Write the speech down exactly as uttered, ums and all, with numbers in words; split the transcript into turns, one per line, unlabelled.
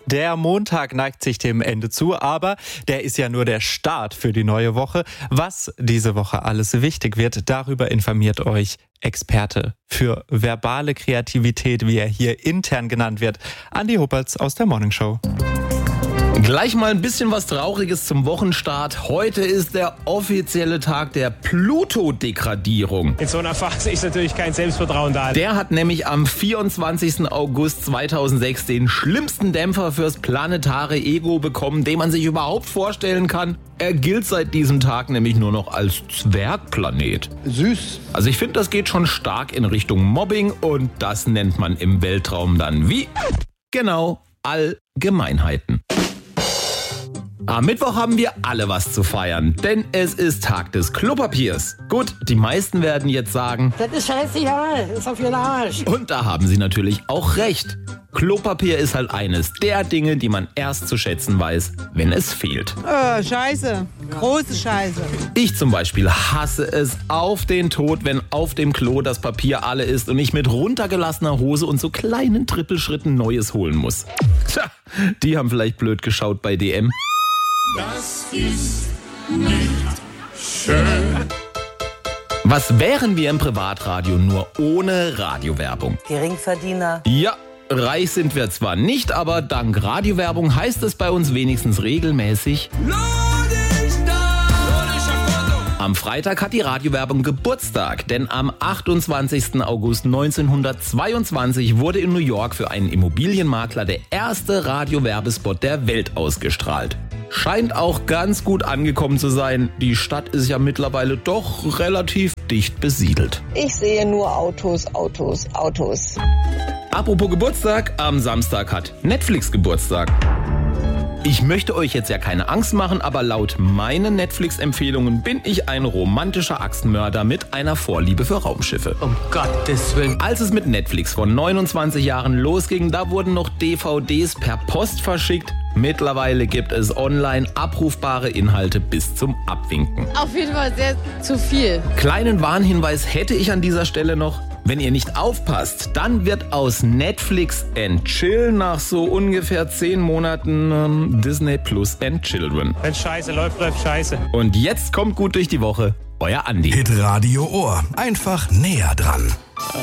Der Montag neigt sich dem Ende zu, aber der ist ja nur der Start für die neue Woche. Was diese Woche alles wichtig wird, darüber informiert euch Experte für verbale Kreativität, wie er hier intern genannt wird, Andi Huppertz aus der Morning Show.
Gleich mal ein bisschen was Trauriges zum Wochenstart. Heute ist der offizielle Tag der Pluto-Degradierung.
In so einer Phase ist natürlich kein Selbstvertrauen da.
Der hat nämlich am vierundzwanzigsten August zweitausendsechs den schlimmsten Dämpfer fürs planetare Ego bekommen, den man sich überhaupt vorstellen kann. Er gilt seit diesem Tag nämlich nur noch als Zwergplanet.
Süß.
Also ich finde, das geht schon stark in Richtung Mobbing und das nennt man im Weltraum dann wie? Genau, Allgemeinheiten. Am Mittwoch haben wir alle was zu feiern, denn es ist Tag des Klopapiers. Gut, die meisten werden jetzt sagen,
das ist scheißegal, das ist auf ihren Arsch.
Und da haben sie natürlich auch recht. Klopapier ist halt eines der Dinge, die man erst zu schätzen weiß, wenn es fehlt.
Oh, scheiße. Große Scheiße.
Ich zum Beispiel hasse es auf den Tod, wenn auf dem Klo das Papier alle ist und ich mit runtergelassener Hose und so kleinen Trippelschritten Neues holen muss. Tja, die haben vielleicht blöd geschaut bei D M.
Das ist nicht schön.
Was wären wir im Privatradio nur ohne Radiowerbung?
Geringverdiener.
Ja, reich sind wir zwar nicht, aber dank Radiowerbung heißt es bei uns wenigstens regelmäßig: Am Freitag hat die Radiowerbung Geburtstag, denn am achtundzwanzigsten August neunzehnhundertzweiundzwanzig wurde in New York für einen Immobilienmakler der erste Radiowerbespot der Welt ausgestrahlt. Scheint auch ganz gut angekommen zu sein. Die Stadt ist ja mittlerweile doch relativ dicht besiedelt.
Ich sehe nur Autos, Autos, Autos.
Apropos Geburtstag, am Samstag hat Netflix Geburtstag. Ich möchte euch jetzt ja keine Angst machen, aber laut meinen Netflix-Empfehlungen bin ich ein romantischer Axtmörder mit einer Vorliebe für Raumschiffe.
Um Gottes Willen.
Als es mit Netflix vor neunundzwanzig Jahren losging, da wurden noch D V Ds per Post verschickt. Mittlerweile gibt es online abrufbare Inhalte bis zum Abwinken.
Auf jeden Fall sehr zu viel.
Kleinen Warnhinweis hätte ich an dieser Stelle noch. Wenn ihr nicht aufpasst, dann wird aus Netflix and Chill nach so ungefähr zehn Monaten ähm, Disney Plus and Children.
Wenn Scheiße läuft, läuft Scheiße.
Und jetzt kommt gut durch die Woche, euer Andi.
Hitradio Ohr. Einfach näher dran.